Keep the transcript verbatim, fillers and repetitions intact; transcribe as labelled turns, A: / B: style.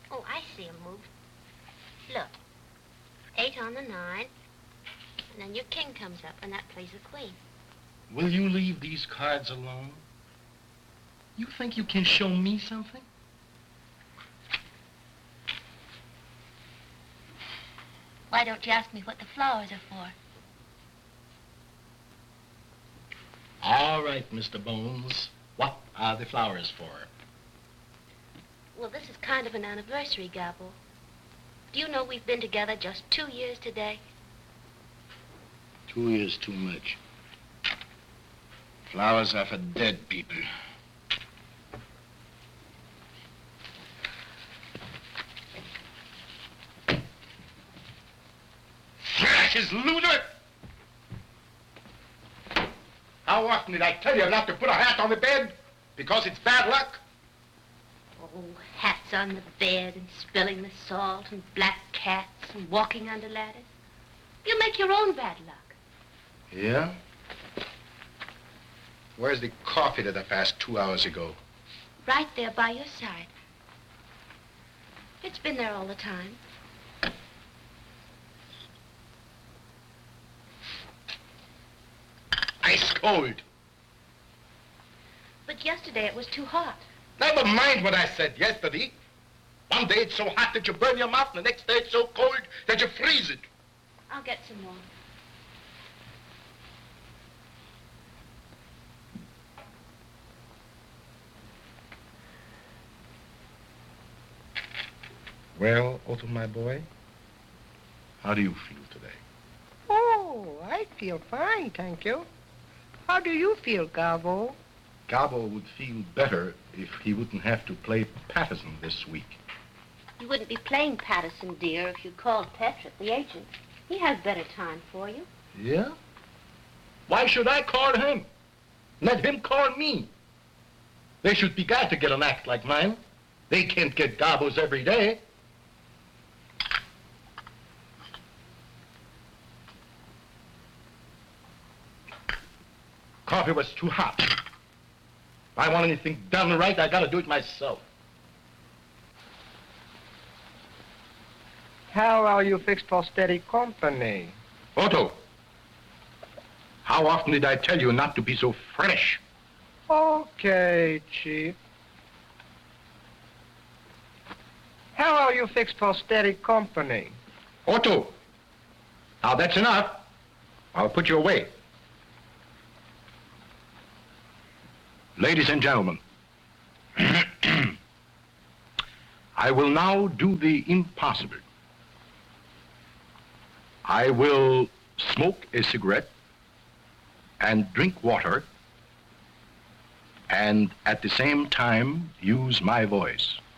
A: Oh, I see 'em move. Look. Eight on the nine. And then your king comes up, and that plays the queen.
B: Will you leave these cards alone? You think you can show me something?
A: Why don't you ask me what the flowers are for?
B: All right, Mister Bones. What are the flowers for?
A: Well, this is kind of an anniversary, Gabbo. Do you know we've been together just two years today?
C: Two years too much. Flowers are for dead people.
B: Thrashes, loser! How often did I tell you not to put a hat on the bed? Because it's bad luck?
A: Oh, hats on the bed and spilling the salt and black cats and walking under ladders. You make your own bad luck.
C: Yeah? Where's the coffee that I passed two hours ago?
A: Right there by your side. It's been there all the time.
C: Ice cold.
A: But yesterday it was too hot.
B: Never mind what I said yesterday. One day it's so hot that you burn your mouth, and the next day it's so cold that you freeze it.
A: I'll get some more.
B: Well, Otto, my boy, how do you feel today?
D: Oh, I feel fine, thank you. How do you feel, Gabbo?
B: Gabbo would feel better if he wouldn't have to play Patterson this week.
A: You wouldn't be playing Patterson, dear, if you called Petrick, the agent. He has better time for you.
B: Yeah? Why should I call him? Let him call me. They should be glad to get an act like mine. They can't get Gabbos every day. Coffee was too hot. If I want anything done right, I gotta do it myself.
D: How are you fixed for steady company?
B: Otto, how often did I tell you not to be so fresh?
D: Okay, Chief. How are you fixed for steady company?
B: Otto, now that's enough. I'll put you away. Ladies and gentlemen, I will now do the impossible. I will smoke a cigarette and drink water and at the same time use my voice.